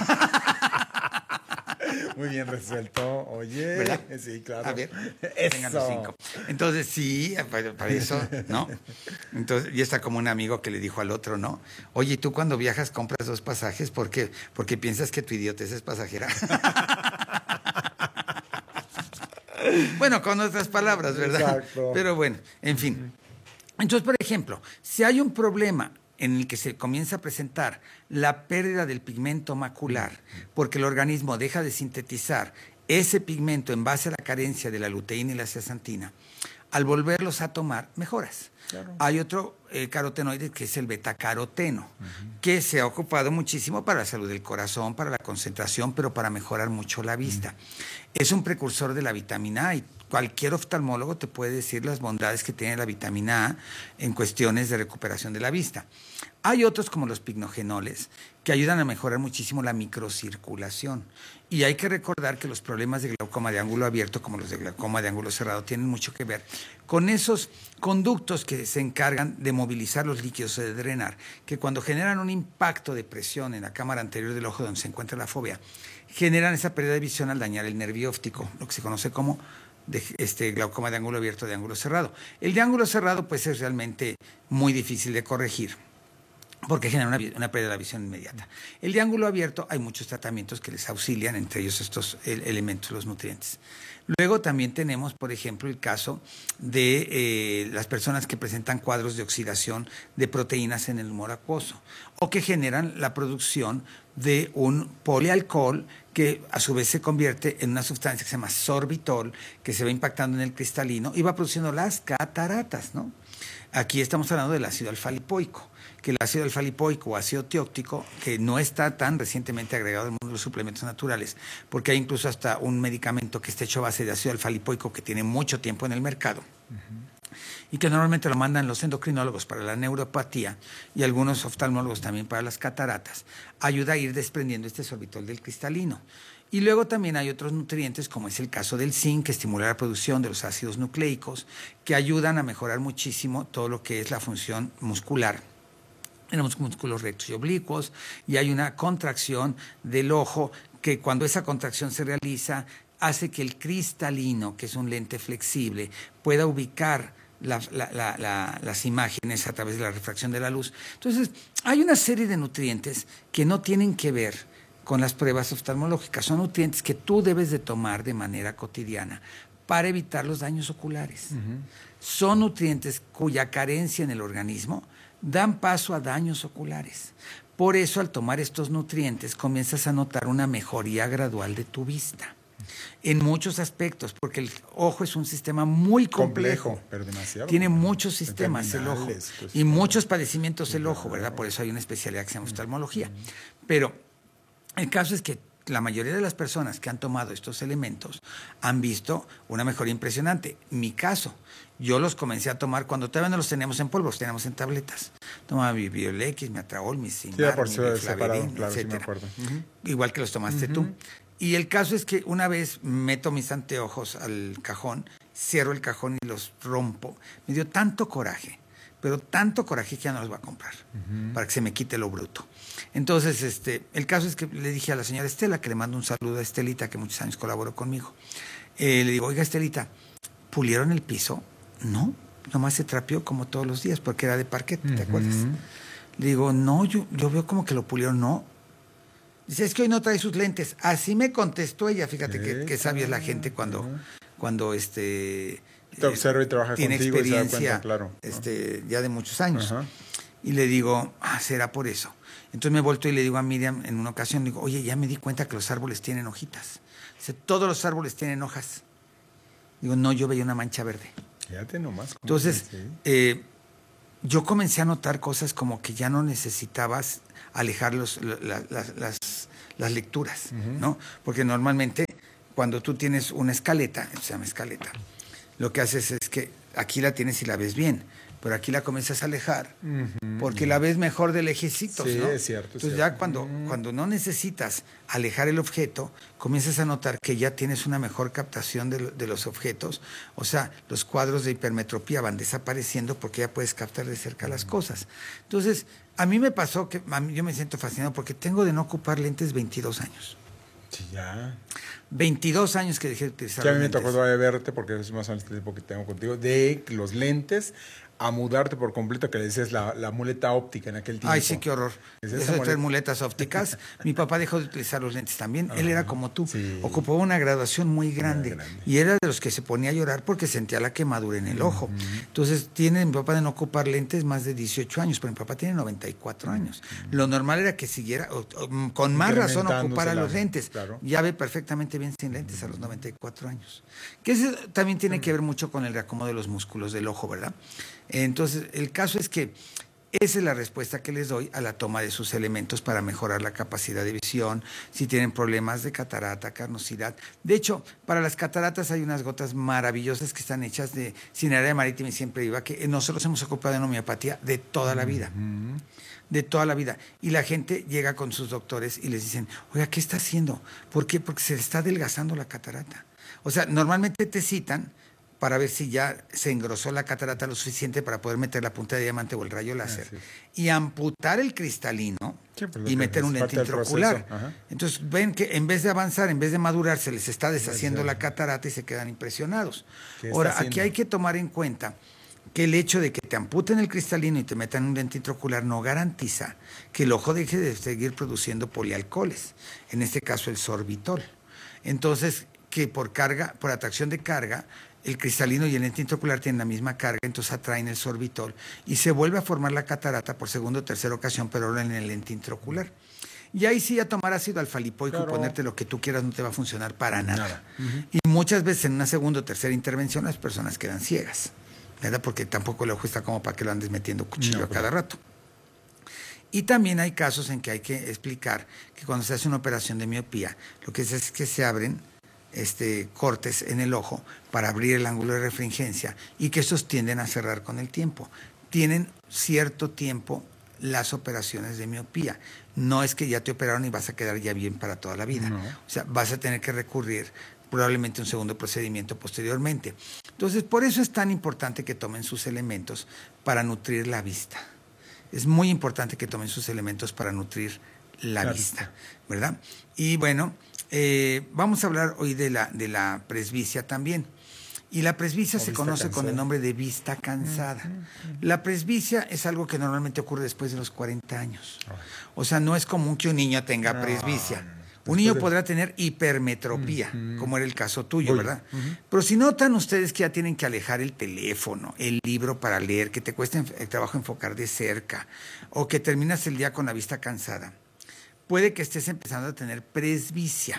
Muy bien resuelto. Oye,
¿verdad?
Sí, claro.
A ver,
eso.
Tengan los cinco. Entonces, sí, para, para eso, ¿no? Entonces, y está como un amigo que le dijo al otro, ¿no? Oye, ¿tú cuando viajas compras dos pasajes? ¿Por qué? Porque piensas que tu idiotez es pasajera. Bueno, con otras palabras, ¿verdad? Exacto. Pero bueno, en fin. Entonces, por ejemplo, si hay un problema en el que se comienza a presentar la pérdida del pigmento macular, porque el organismo deja de sintetizar ese pigmento en base a la carencia de la luteína y la zeaxantina, al volverlos a tomar, mejoras. Claro. Hay otro eh, carotenoide que es el betacaroteno, uh-huh. que se ha ocupado muchísimo para la salud del corazón, para la concentración, pero para mejorar mucho la vista. Uh-huh. Es un precursor de la vitamina A y cualquier oftalmólogo te puede decir las bondades que tiene la vitamina A en cuestiones de recuperación de la vista. Hay otros como los pignogenoles que ayudan a mejorar muchísimo la microcirculación. Y hay que recordar que los problemas de glaucoma de ángulo abierto, como los de glaucoma de ángulo cerrado, tienen mucho que ver con esos conductos que se encargan de movilizar los líquidos, de drenar, que cuando generan un impacto de presión en la cámara anterior del ojo donde se encuentra la fóvea, generan esa pérdida de visión al dañar el nervio óptico, lo que se conoce como de este glaucoma de ángulo abierto, de ángulo cerrado. El de ángulo cerrado pues es realmente muy difícil de corregir, porque genera una, una pérdida de la visión inmediata. El de ángulo abierto hay muchos tratamientos que les auxilian, entre ellos estos el, elementos, los nutrientes. Luego también tenemos, por ejemplo, el caso de eh, las personas que presentan cuadros de oxidación de proteínas en el humor acuoso o que generan la producción de un polialcohol que a su vez se convierte en una sustancia que se llama sorbitol, que se va impactando en el cristalino y va produciendo las cataratas, ¿no? Aquí estamos hablando del ácido alfa-lipoico, que el ácido alfa-lipoico o ácido tióptico, que no está tan recientemente agregado al mundo de los suplementos naturales, porque hay incluso hasta un medicamento que está hecho a base de ácido alfa-lipoico que tiene mucho tiempo en el mercado. Uh-huh. Y que normalmente lo mandan los endocrinólogos para la neuropatía y algunos oftalmólogos también para las cataratas, ayuda a ir desprendiendo este sorbitol del cristalino. Y luego también hay otros nutrientes, como es el caso del zinc, que estimula la producción de los ácidos nucleicos, que ayudan a mejorar muchísimo todo lo que es la función muscular en los músculos rectos y oblicuos, y hay una contracción del ojo que cuando esa contracción se realiza hace que el cristalino, que es un lente flexible, pueda ubicar La, la, la, la, las imágenes a través de la refracción de la luz. Entonces, hay una serie de nutrientes que no tienen que ver con las pruebas oftalmológicas. Son nutrientes que tú debes de tomar de manera cotidiana para evitar los daños oculares. Uh-huh. Son nutrientes cuya carencia en el organismo dan paso a daños oculares. Por eso, al tomar estos nutrientes, comienzas a notar una mejoría gradual de tu vista. En muchos aspectos, porque el ojo es un sistema muy complejo, complejo
pero demasiado.
Tiene muchos sistemas el ojo pues, y muchos padecimientos el ojo, ¿verdad? Por eso hay una especialidad que se llama oftalmología. Pero el caso es que la mayoría de las personas que han tomado estos elementos han visto una mejoría impresionante. Mi caso, yo los comencé a tomar cuando todavía no los teníamos en polvo, los teníamos en tabletas. Tomaba mi Biolex, mi Atraol, mi Simbar,
sí,
mi Biflaverin,
claro,
etcétera.
Sí uh-huh.
Igual que los tomaste uh-huh. tú. Y el caso es que una vez meto mis anteojos al cajón, cierro el cajón y los rompo. Me dio tanto coraje, pero tanto coraje que ya no los voy a comprar, uh-huh. para que se me quite lo bruto. Entonces, este, el caso es que le dije a la señora Estela, que le mando un saludo a Estelita, que muchos años colaboró conmigo. Eh, le digo, oiga, Estelita, ¿pulieron el piso? No, nomás se trapeó como todos los días, porque era de parquet, ¿te uh-huh. acuerdas? Le digo, no, yo, yo veo como que lo pulieron, no. Dice, es que hoy no trae sus lentes. Así me contestó ella, fíjate que, que sabia es la gente cuando, uh-huh. cuando este,
te observa y trabaja
tiene
contigo
experiencia
y se da cuenta, claro.
este, ya de muchos años.
Uh-huh.
Y le digo, ah, será por eso. Entonces me volto y le digo a Miriam en una ocasión, digo, oye, ya me di cuenta que los árboles tienen hojitas. Dice, todos los árboles tienen hojas. Digo, no, yo veía una mancha verde.
Fíjate nomás.
Entonces, eh, yo comencé a notar cosas como que ya no necesitabas alejar los, la, la, las, las lecturas, uh-huh. ¿no? Porque normalmente cuando tú tienes una escaleta, se llama escaleta, lo que haces es que aquí la tienes y la ves bien, pero aquí la comienzas a alejar uh-huh. porque la ves mejor de lejecitos,
sí,
¿no?
es cierto.
Entonces
es
ya
cierto.
cuando, uh-huh. cuando no necesitas alejar el objeto, comienzas a notar que ya tienes una mejor captación de, de los objetos, o sea, los cuadros de hipermetropía van desapareciendo porque ya puedes captar de cerca uh-huh. las cosas. Entonces, a mí me pasó que a mí, yo me siento fascinado porque tengo de no ocupar lentes veintidós años.
Sí, ya.
veintidós años que dejé de utilizar
que a mí me
lentes.
tocó todavía verte, porque es más o menos el tiempo que tengo contigo, de los lentes a mudarte por completo, que le decías la, la muleta óptica en aquel tiempo.
Ay, sí, qué horror.
Eso
de traer muletas ópticas. Mi papá dejó de utilizar los lentes también.
Ah,
Él era como tú.
Sí.
Ocupaba una graduación muy grande,
Muy grande.
Y era de los que se ponía a llorar porque sentía la quemadura en el
Uh-huh.
ojo. Entonces, tiene mi papá de no ocupar lentes más de dieciocho años, pero mi papá tiene noventa y cuatro años. Uh-huh. Lo normal era que siguiera, o, o, con más razón, ocupara los lentes.
Claro.
Ya ve perfectamente bien sin lentes a los noventa y cuatro años. Que eso también tiene que ver mucho con el reacomodo de los músculos del ojo, ¿verdad? Entonces, el caso es que esa es la respuesta que les doy a la toma de sus elementos para mejorar la capacidad de visión, si tienen problemas de catarata, carnosidad. De hecho, para las cataratas hay unas gotas maravillosas que están hechas de Cineraria Marítima y Siempre Viva, que nosotros hemos ocupado en homeopatía de toda la vida. Uh-huh. De toda la vida. Y la gente llega con sus doctores y les dicen, oiga, ¿qué está haciendo? ¿Por qué? Porque se le está adelgazando la catarata. O sea, normalmente te citan para ver si ya se engrosó la catarata lo suficiente para poder meter la punta de diamante o el rayo láser, ah, sí. y amputar el cristalino sí, pues y meter un lente intraocular. Entonces ven que en vez de avanzar, en vez de madurar, se les está deshaciendo la catarata y se quedan impresionados. Ahora, aquí hay que tomar en cuenta que el hecho de que te amputen el cristalino y te metan un lente intraocular no garantiza que el ojo deje de seguir produciendo polialcoholes, en este caso el sorbitol. Entonces, que por carga, por atracción de carga, el cristalino y el lente intraocular tienen la misma carga, entonces atraen el sorbitol y se vuelve a formar la catarata por segunda o tercera ocasión, pero ahora en el lente intraocular. Y ahí sí a tomar ácido alfa-lipoico claro. y ponerte lo que tú quieras no te va a funcionar para nada. nada. Uh-huh. Y muchas veces en una segunda o tercera intervención las personas quedan ciegas, ¿verdad? Porque tampoco el ojo está como para que lo andes metiendo cuchillo no, a cada rato. Y también hay casos en que hay que explicar que cuando se hace una operación de miopía, lo que se hace es que se abren Este, cortes en el ojo para abrir el ángulo de refringencia y que estos tienden a cerrar con el tiempo. Tienen cierto tiempo las operaciones de miopía. No es que ya te operaron y vas a quedar ya bien para toda la vida. No. O sea, vas a tener que recurrir probablemente a un segundo procedimiento posteriormente. Entonces, por eso es tan importante que tomen sus elementos para nutrir la vista. Es muy importante que tomen sus elementos para nutrir la claro. vista, ¿verdad? Y bueno, Eh, vamos a hablar hoy de la, de la presbicia también. Y la presbicia o se conoce cansada. con el nombre de vista cansada. Uh-huh. La presbicia es algo que normalmente ocurre después de los cuarenta años. Uh-huh. O sea, no es común que un niño tenga no, presbicia. No, no. Un niño de... podrá tener hipermetropía, uh-huh. como era el caso tuyo, Uy. ¿verdad? Uh-huh. Pero si notan ustedes que ya tienen que alejar el teléfono, el libro para leer, que te cuesta el trabajo enfocar de cerca, o que terminas el día con la vista cansada, puede que estés empezando a tener presbicia.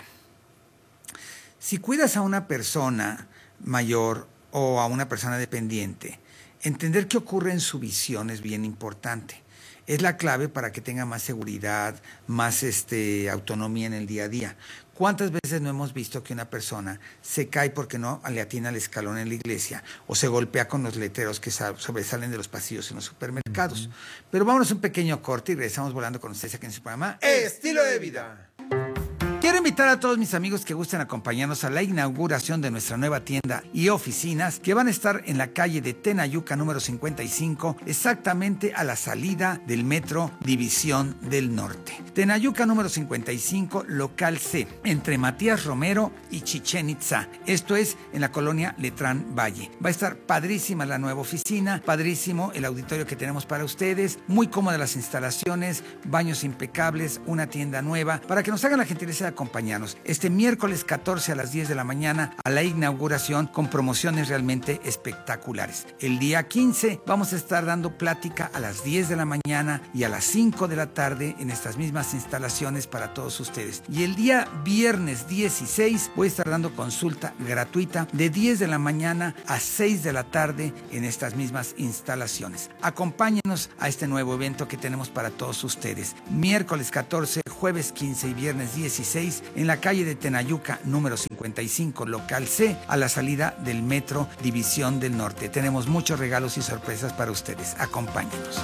Si cuidas a una persona mayor o a una persona dependiente, entender qué ocurre en su visión es bien importante. Es la clave para que tenga más seguridad, más este, autonomía en el día a día. ¿Cuántas veces no hemos visto que una persona se cae porque no le atina el escalón en la iglesia o se golpea con los letreros que sobresalen de los pasillos en los supermercados? Uh-huh. Pero vámonos a un pequeño corte y regresamos volando con ustedes aquí en su programa Estilo de Vida. Quiero invitar a todos mis amigos que gusten acompañarnos a la inauguración de nuestra nueva tienda y oficinas que van a estar en la calle de Tenayuca número cincuenta y cinco, exactamente a la salida del metro División del Norte. Tenayuca número cincuenta y cinco, local C, entre Matías Romero y Chichén Itzá. Esto es en la colonia Letrán Valle. Va a estar padrísima la nueva oficina, padrísimo el auditorio que tenemos para ustedes, muy cómodas las instalaciones, baños impecables, una tienda nueva, para que nos hagan la gentileza de acompañarnos acompañarnos este miércoles catorce a las diez de la mañana a la inauguración con promociones realmente espectaculares. El día quince vamos a estar dando plática a las diez de la mañana y a las cinco de la tarde en estas mismas instalaciones para todos ustedes. Y el día viernes dieciséis voy a estar dando consulta gratuita de diez de la mañana a seis de la tarde en estas mismas instalaciones. Acompáñenos a este nuevo evento que tenemos para todos ustedes. Miércoles catorce, jueves quince y viernes dieciséis en la calle de Tenayuca, número cincuenta y cinco, local C, a la salida del Metro División del Norte. Tenemos muchos regalos y sorpresas para ustedes. Acompáñenos.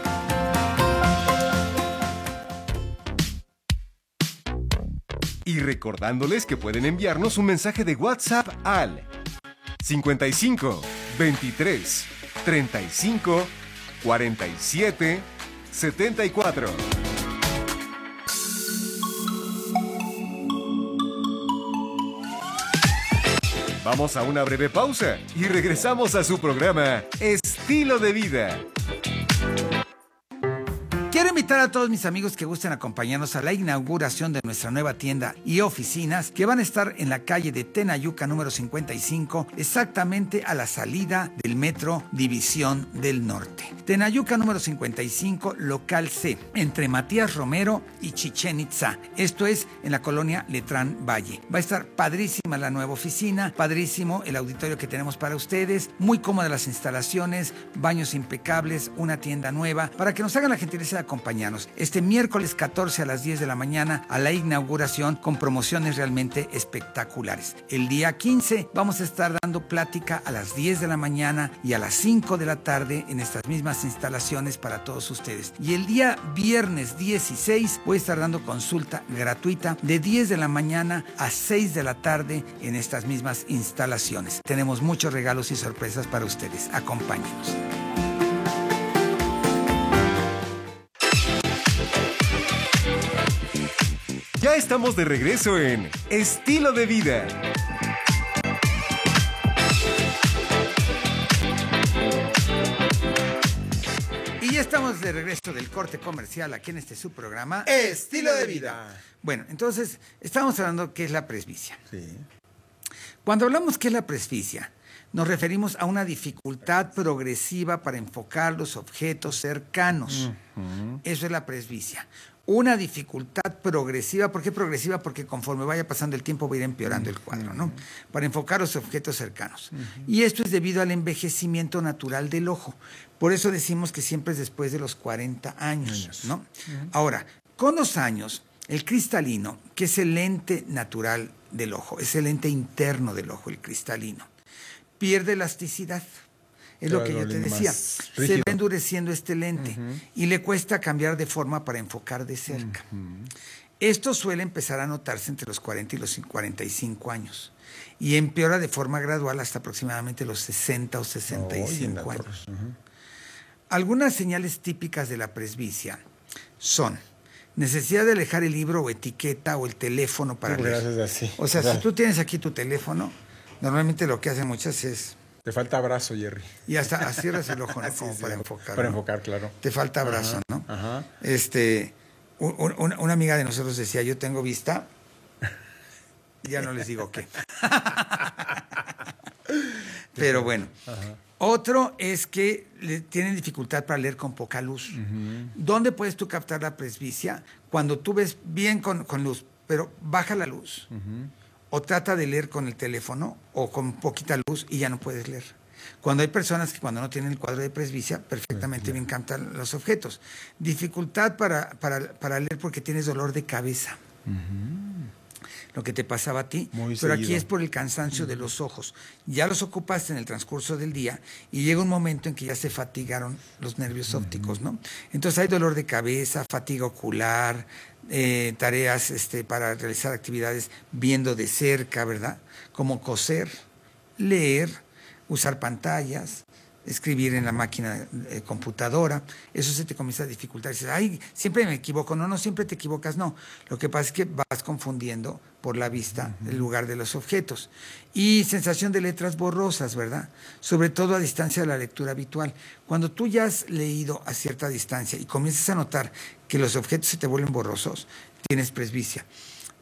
Y recordándoles que pueden enviarnos un mensaje de WhatsApp al cincuenta y cinco, veintitrés, treinta y cinco, cuarenta y siete, setenta y cuatro. Vamos a una breve pausa y regresamos a su programa Estilo de Vida.
Quiero invitar a todos mis amigos que gusten acompañarnos a la inauguración de nuestra nueva tienda y oficinas que van a estar en la calle de Tenayuca número cincuenta y cinco, exactamente a la salida del Metro División del Norte. Tenayuca número cincuenta y cinco, local C, entre Matías Romero y Chichén Itzá. Esto es en la colonia Letrán Valle. Va a estar padrísima la nueva oficina, padrísimo el auditorio que tenemos para ustedes, muy cómodas las instalaciones, baños impecables, una tienda nueva, para que nos hagan la gentileza de acompañarnos este miércoles catorce a las diez de la mañana a la inauguración con promociones realmente espectaculares. El día quince vamos a estar dando plática a las diez de la mañana y a las cinco de la tarde en estas mismas instalaciones para todos ustedes. Y el día viernes dieciséis voy a estar dando consulta gratuita de diez de la mañana a seis de la tarde en estas mismas instalaciones. Tenemos muchos regalos y sorpresas para ustedes. Acompáñenos.
Ya estamos de regreso en Estilo de Vida.
Y ya estamos de regreso del corte comercial aquí en este subprograma
Estilo de Vida.
Bueno, entonces estamos hablando qué es la presbicia.
Sí.
Cuando hablamos qué es la presbicia, nos referimos a una dificultad progresiva para enfocar los objetos cercanos. Uh-huh. Eso es la presbicia. Una dificultad progresiva. ¿Por qué progresiva? Porque conforme vaya pasando el tiempo va a ir empeorando el cuadro, ¿no? Para enfocar los objetos cercanos. Uh-huh. Y esto es debido al envejecimiento natural del ojo. Por eso decimos que siempre es después de los cuarenta años, ¿no? Uh-huh. Ahora, con los años, el cristalino, que es el lente natural del ojo, es el lente interno del ojo, el cristalino, pierde elasticidad. Es lo que yo te decía. Se va endureciendo este lente uh-huh. y le cuesta cambiar de forma para enfocar de cerca. Uh-huh. Esto suele empezar a notarse entre los cuarenta y los cuarenta y cinco años y empeora de forma gradual hasta aproximadamente los sesenta o sesenta y cinco oh, años. Uh-huh. Algunas señales típicas de la presbicia son necesidad de alejar el libro o etiqueta o el teléfono para leer.
Así.
O sea, si tú tienes aquí tu teléfono, normalmente lo que hacen muchas es...
Te falta abrazo, Jerry.
Y hasta cierras el ojo, ¿no? Como sí, para sí, enfocar.
Para
¿no?
enfocar, claro.
Te falta abrazo,
ajá,
¿no?
Ajá.
Este, un, un, una amiga de nosotros decía, yo tengo vista, y ya no les digo qué. Pero bueno. Ajá. Otro es que le tienen dificultad para leer con poca luz. Uh-huh. ¿Dónde puedes tú captar la presbicia? Cuando tú ves bien con, con luz, pero baja la luz. Uh-huh. O trata de leer con el teléfono o con poquita luz y ya no puedes leer. Cuando hay personas que cuando no tienen el cuadro de presbicia, perfectamente bien captan los objetos. Dificultad para, para, para leer porque tienes dolor de cabeza. Uh-huh. Lo que te pasaba a ti.
Muy
pero
seguido.
Aquí es por el cansancio uh-huh. de los ojos. Ya los ocupaste en el transcurso del día y llega un momento en que ya se fatigaron los nervios uh-huh. ópticos, ¿no? Entonces hay dolor de cabeza, fatiga ocular, Eh, tareas este, para realizar actividades viendo de cerca, ¿verdad? Como coser, leer, usar pantallas, escribir en la máquina eh, computadora. Eso se te comienza a dificultar. Dices, ay, siempre me equivoco. No, no siempre te equivocas, no. Lo que pasa es que vas confundiendo por la vista uh-huh. el lugar de los objetos. Y sensación de letras borrosas, ¿verdad? Sobre todo a distancia de la lectura habitual. Cuando tú ya has leído a cierta distancia y comienzas a notar que los objetos se te vuelven borrosos, tienes presbicia.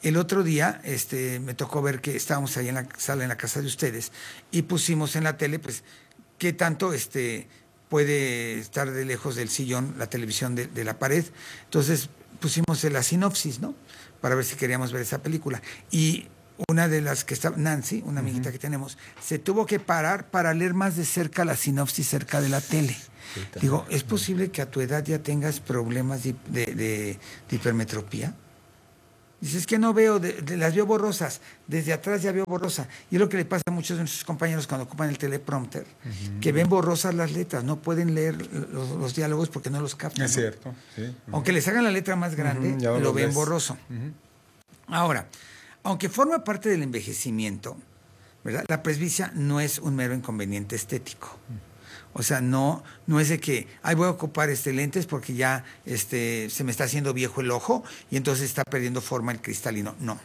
El otro día este, me tocó ver que estábamos ahí en la sala, en la casa de ustedes, y pusimos en la tele, pues, qué tanto este, puede estar de lejos del sillón la televisión de, de la pared. Entonces pusimos la sinopsis, ¿no? Para ver si queríamos ver esa película. Y una de las que está, Nancy, una amiguita uh-huh. que tenemos, se tuvo que parar para leer más de cerca la sinopsis cerca de la tele. Sí, digo, ¿es posible que a tu edad ya tengas problemas de, de, de, de hipermetropía? Dices que no veo, de, de, las veo borrosas, desde atrás ya veo borrosa. Y es lo que le pasa a muchos de nuestros compañeros cuando ocupan el teleprompter, uh-huh. que ven borrosas las letras, no pueden leer los, los diálogos porque no los captan.
Es
¿no?
cierto, sí. Uh-huh.
Aunque les hagan la letra más grande, uh-huh, lo ven ves. borroso. Uh-huh. Ahora, aunque forma parte del envejecimiento, ¿verdad? La presbicia no es un mero inconveniente estético. Uh-huh. O sea, no, no es de que, ay, voy a ocupar este lentes porque ya este, se me está haciendo viejo el ojo y entonces está perdiendo forma el cristalino. No.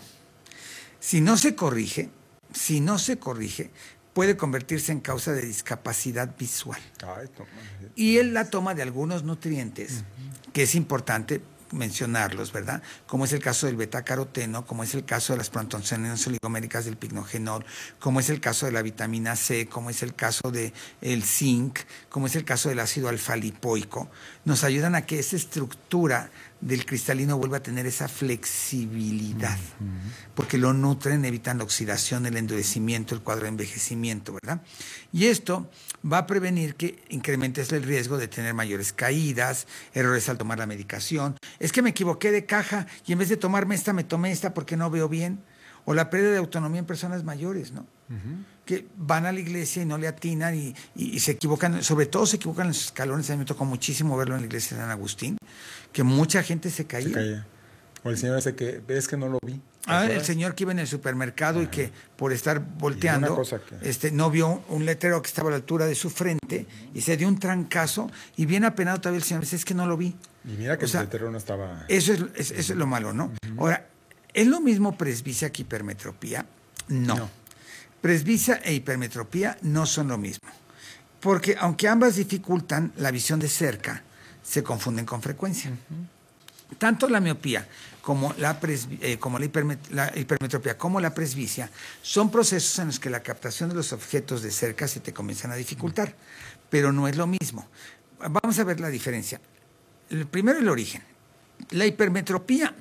Si no se corrige, si no se corrige, puede convertirse en causa de discapacidad visual. Ay, toma. Y es la toma de algunos nutrientes, uh-huh. que es importante mencionarlos, ¿verdad? Como es el caso del betacaroteno, como es el caso de las proantoncianinas oligoméricas del pignogenol, como es el caso de la vitamina C, como es el caso del zinc, como es el caso del ácido alfa-lipoico, nos ayudan a que esa estructura del cristalino vuelva a tener esa flexibilidad, uh-huh. porque lo nutren, evitan la oxidación, el endurecimiento, el cuadro de envejecimiento, ¿verdad? Y esto va a prevenir que incrementes el riesgo de tener mayores caídas, errores al tomar la medicación. Es que me equivoqué de caja y en vez de tomarme esta, me tomé esta porque no veo bien. O la pérdida de autonomía en personas mayores, ¿no? Uh-huh. Que van a la iglesia y no le atinan y, y, y se equivocan, sobre todo se equivocan en los escalones. A mí me tocó muchísimo verlo en la iglesia de San Agustín, que mucha gente se caía. Se caía.
O el señor ese que, ves que no lo vi.
Ah, el señor que iba en el supermercado, ajá, y que por estar volteando, que... este, no vio un letrero que estaba a la altura de su frente, uh-huh, y se dio un trancazo y bien apenado todavía el señor dice, es que no lo vi.
Y mira que
o sea,
el letrero no estaba...
Eso es, es, eso es lo malo, ¿no? Uh-huh. Ahora, ¿es lo mismo presbicia que hipermetropía? No. no. Presbicia e hipermetropía no son lo mismo. Porque aunque ambas dificultan la visión de cerca, se confunden con frecuencia. Uh-huh. Tanto la miopía como la, presbi- eh, como la, hipermet- la hipermetropía como la presbicia son procesos en los que la captación de los objetos de cerca se te comienzan a dificultar, pero no es lo mismo. Vamos a ver la diferencia. El primero, el origen. La hipermetropía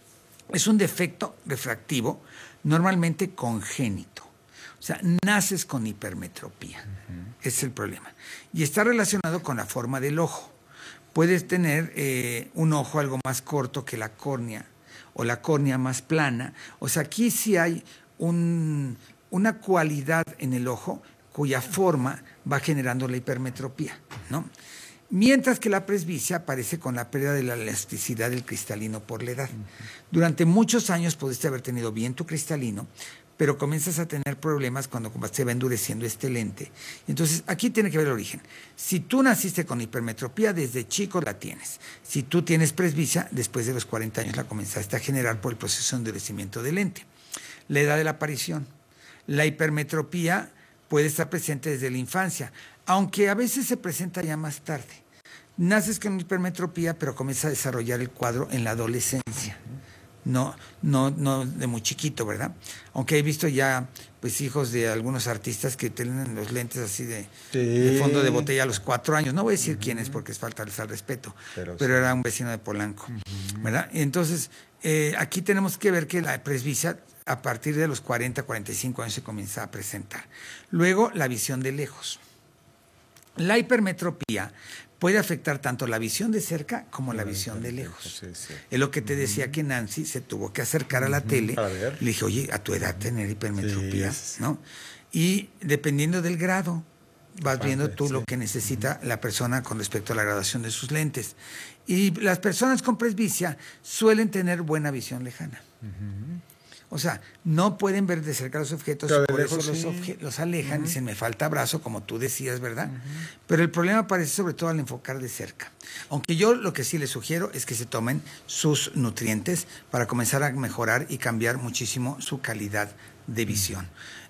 es un defecto refractivo normalmente congénito. O sea, naces con hipermetropía. Uh-huh. Ese es el problema. Y está relacionado con la forma del ojo. Puedes tener eh, un ojo algo más corto que la córnea o la córnea más plana. O sea, aquí sí hay un, una cualidad en el ojo cuya forma va generando la hipermetropía, ¿no? Mientras que la presbicia aparece con la pérdida de la elasticidad del cristalino por la edad. Uh-huh. Durante muchos años pudiste haber tenido bien tu cristalino, pero comienzas a tener problemas cuando se va endureciendo este lente. Entonces, aquí tiene que ver el origen. Si tú naciste con hipermetropía, desde chico la tienes. Si tú tienes presbicia, después de los cuarenta años la comenzaste a generar por el proceso de endurecimiento del lente. La edad de la aparición. La hipermetropía puede estar presente desde la infancia, aunque a veces se presenta ya más tarde. Naces con hipermetropía, pero comienza a desarrollar el cuadro en la adolescencia. No, no, no de muy chiquito, ¿verdad? Aunque he visto ya pues hijos de algunos artistas que tienen los lentes así de, sí. de fondo de botella a los cuatro años. No voy a decir uh-huh. quién es porque es faltarles al respeto, pero, pero sí. era un vecino de Polanco, uh-huh. ¿verdad? Entonces, eh, aquí tenemos que ver que la presbicia a partir de los cuarenta, cuarenta y cinco años se comienza a presentar. Luego, la visión de lejos. La hipermetropía puede afectar tanto la visión de cerca como la visión de lejos. Sí, sí. Es lo que te decía uh-huh. que Nancy se tuvo que acercar a la uh-huh. tele. A Le dije, oye, a tu edad tener hipermetropía, sí, ¿no? Y dependiendo del grado, vas Parte, viendo tú sí. lo que necesita uh-huh. la persona con respecto a la graduación de sus lentes. Y las personas con presbicia suelen tener buena visión lejana. Uh-huh. O sea, no pueden ver de cerca los objetos, pero por lejos, eso sí. los, obje- los alejan, uh-huh. dicen, me falta brazo, como tú decías, ¿verdad? Uh-huh. Pero el problema aparece sobre todo al enfocar de cerca. Aunque yo lo que sí les sugiero es que se tomen sus nutrientes para comenzar a mejorar y cambiar muchísimo su calidad de visión. Uh-huh.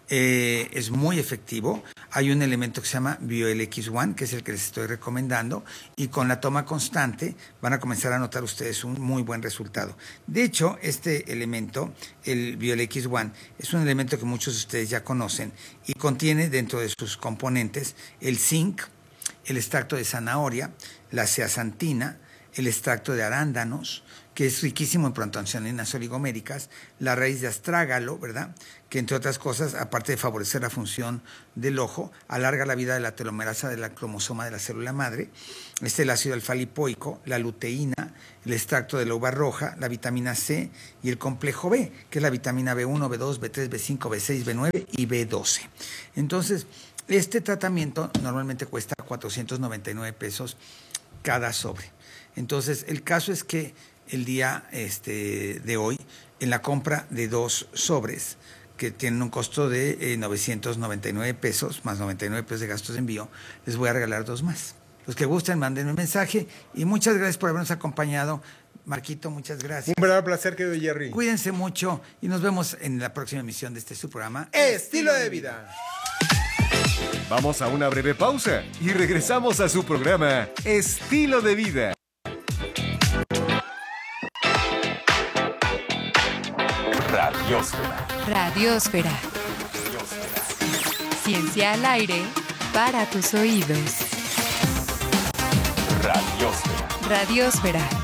Eh, es muy efectivo. Hay un elemento que se llama Bioel X uno, que es el que les estoy recomendando, y con la toma constante van a comenzar a notar ustedes un muy buen resultado. De hecho, este elemento, el Bioel X uno, es un elemento que muchos de ustedes ya conocen y contiene dentro de sus componentes el zinc, el extracto de zanahoria, la zeaxantina, el extracto de arándanos, que es riquísimo en proantocianinas oligoméricas, la raíz de astrágalo, ¿verdad?, que entre otras cosas, aparte de favorecer la función del ojo, alarga la vida de la telomerasa de la cromosoma de la célula madre. Este es el ácido alfa-lipoico, la luteína, el extracto de la uva roja, la vitamina C y el complejo B, que es la vitamina B uno, B dos, B tres, B cinco, B seis, B nueve y B doce. Entonces, este tratamiento normalmente cuesta cuatrocientos noventa y nueve pesos cada sobre. Entonces, el caso es que el día este, de hoy, en la compra de dos sobres, que tienen un costo de eh, novecientos noventa y nueve pesos, más noventa y nueve pesos de gastos de envío, les voy a regalar dos más. Los que gusten, mándenme un mensaje, y muchas gracias por habernos acompañado. Marquito, muchas gracias.
Un verdadero placer, querido Jerry.
Cuídense mucho y nos vemos en la próxima emisión de este su programa
Estilo de Vida.
Vamos a una breve pausa y regresamos a su programa Estilo de Vida.
Radiósfera. Radiósfera. Ciencia al aire para tus oídos. Radiósfera. Radiósfera.